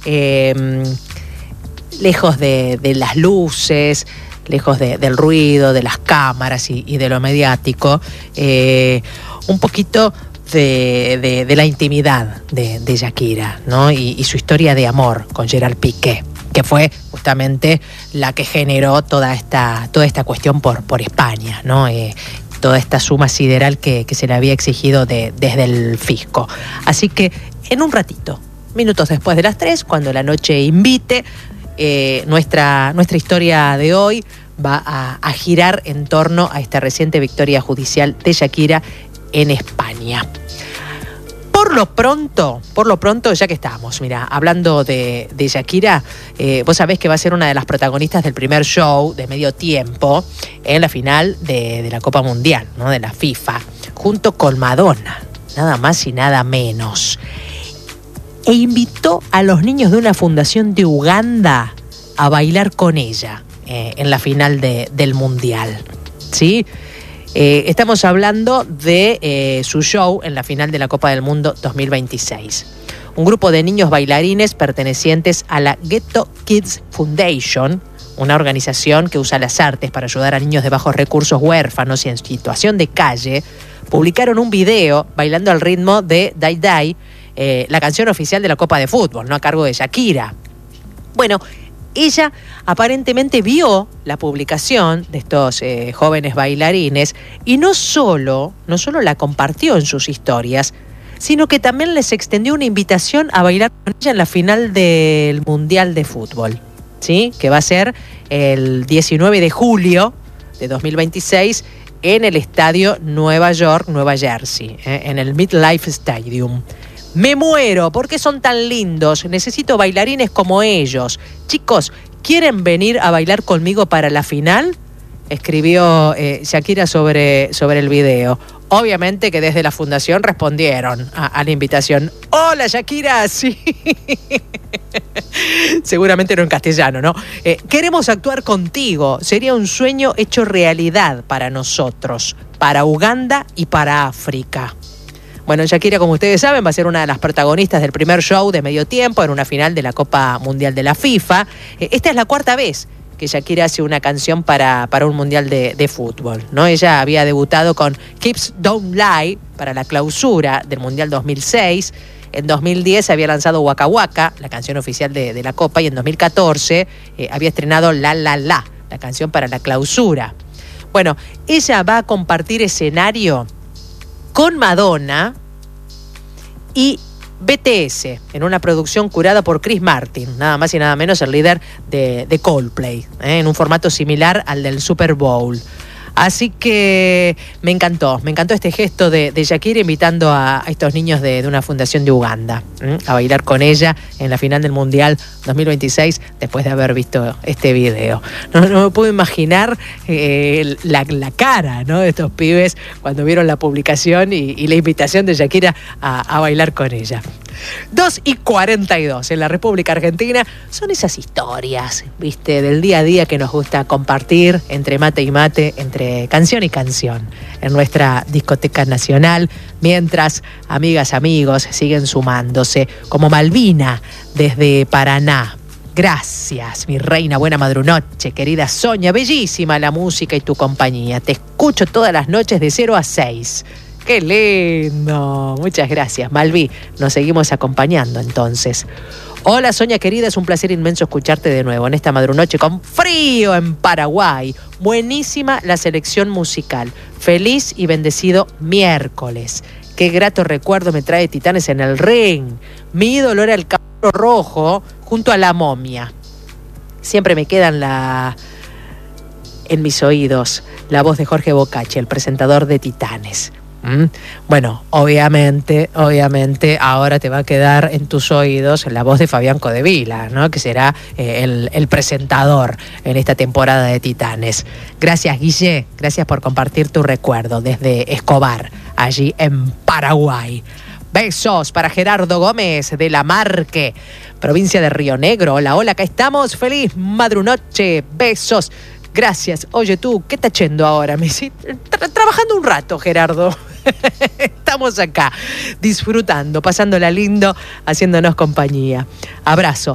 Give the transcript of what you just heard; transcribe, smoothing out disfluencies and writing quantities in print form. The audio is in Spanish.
lejos de las luces, lejos del ruido, de las cámaras y de lo mediático, un poquito de la intimidad de Shakira, ¿no? Y su historia de amor con Gerard Piqué, que fue justamente la que generó toda esta cuestión por España, ¿no? Toda esta suma sideral que se le había exigido desde el fisco. Así que en un ratito, minutos después de las 3, cuando la noche invite, nuestra historia de hoy va a girar en torno a esta reciente victoria judicial de Shakira en España. Por lo pronto, ya que estamos, mira, hablando de Shakira, vos sabés que va a ser una de las protagonistas del primer show de medio tiempo en la final de la Copa Mundial, ¿no? De la FIFA, junto con Madonna, nada más y nada menos. E invitó a los niños de una fundación de Uganda a bailar con ella en la final del Mundial, ¿sí? Estamos hablando de su show en la final de la Copa del Mundo 2026. Un grupo de niños bailarines pertenecientes a la Ghetto Kids Foundation, una organización que usa las artes para ayudar a niños de bajos recursos, huérfanos y en situación de calle, publicaron un video bailando al ritmo de Dai Dai, la canción oficial de la Copa de Fútbol, ¿no? A cargo de Shakira. Bueno, ella aparentemente vio la publicación de estos jóvenes bailarines y no solo la compartió en sus historias, sino que también les extendió una invitación a bailar con ella en la final del Mundial de Fútbol, ¿sí? Que va a ser el 19 de julio de 2026 en el estadio Nueva York, Nueva Jersey, en el MetLife Stadium. Me muero, ¿por qué son tan lindos? Necesito bailarines como ellos. Chicos, ¿quieren venir a bailar conmigo para la final? Escribió Shakira sobre el video. Obviamente que desde la fundación respondieron a la invitación. ¡Hola, Shakira! Sí. Seguramente no en castellano, ¿no? Queremos actuar contigo. Sería un sueño hecho realidad para nosotros, para Uganda y para África. Bueno, Shakira, como ustedes saben, va a ser una de las protagonistas del primer show de medio tiempo en una final de la Copa Mundial de la FIFA. Esta es la cuarta vez que Shakira hace una canción para un Mundial de fútbol, ¿no? Ella había debutado con Hips Don't Lie para la clausura del Mundial 2006. En 2010 había lanzado Waka Waka, la canción oficial de la Copa, y en 2014 había estrenado La La La, la canción para la clausura. Bueno, ella va a compartir escenario con Madonna y BTS en una producción curada por Chris Martin, nada más y nada menos el líder de Coldplay, en un formato similar al del Super Bowl. Así que me encantó este gesto de Shakira invitando a estos niños de una fundación de Uganda a bailar con ella en la final del Mundial 2026 después de haber visto este video. No me puedo imaginar la cara, ¿no?, de estos pibes cuando vieron la publicación y la invitación de Shakira a bailar con ella. 2:42 en la República Argentina. Son esas historias, ¿viste?, del día a día que nos gusta compartir entre mate y mate, entre canción y canción en nuestra discoteca nacional, mientras amigas, amigos siguen sumándose, como Malvina desde Paraná. Gracias, mi reina, buena madrunoche, querida Sonia, bellísima la música y tu compañía. Te escucho todas las noches de 0 a 6. ¡Qué lindo! Muchas gracias, Malví. Nos seguimos acompañando entonces. Hola, Sonia querida, es un placer inmenso escucharte de nuevo en esta madrunoche con frío en Paraguay. Buenísima la selección musical. Feliz y bendecido miércoles. Qué grato recuerdo me trae Titanes en el Ring. Mi ídolo era el Caballo Rojo junto a la Momia. Siempre me queda en mis oídos la voz de Jorge Bocacci, el presentador de Titanes. Bueno, obviamente, ahora te va a quedar en tus oídos la voz de Fabián Codevila, ¿no?, que será el presentador en esta temporada de Titanes. Gracias, Guille, gracias por compartir tu recuerdo desde Escobar, allí en Paraguay. Besos para Gerardo Gómez de La Marque, provincia de Río Negro. Hola, hola, acá estamos. Feliz madrunoche, besos. Gracias. Oye, tú, ¿qué estás haciendo ahora? Me dice, trabajando un rato, Gerardo. Estamos acá, disfrutando, pasándola lindo, haciéndonos compañía. Abrazo.